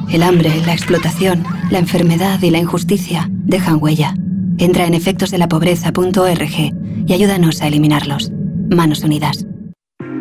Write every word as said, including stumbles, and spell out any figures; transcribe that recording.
El hambre, la explotación, la enfermedad y la injusticia dejan huella. Entra en efectos de la pobreza punto org y ayúdanos a eliminarlos. Manos Unidas.